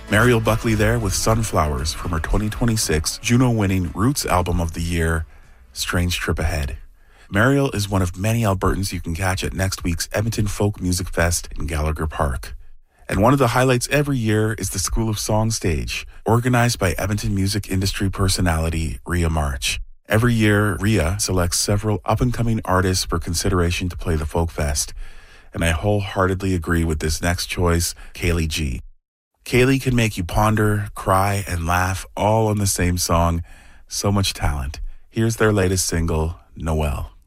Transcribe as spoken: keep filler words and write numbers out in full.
Mariel Buckley there with Sunflowers from her twenty twenty-six Juno-winning Roots Album of the Year, Strange Trip Ahead. Mariel is one of many Albertans you can catch at next week's Edmonton Folk Music Fest in Gallagher Park. And one of the highlights every year is the School of Song Stage, organized by Edmonton music industry personality Rhea March. Every year, Rhea selects several up-and-coming artists for consideration to play the Folk Fest, and I wholeheartedly agree with this next choice, Kaylee G. Kaylee can make you ponder, cry, and laugh all on the same song. So much talent. Here's their latest single, Noel.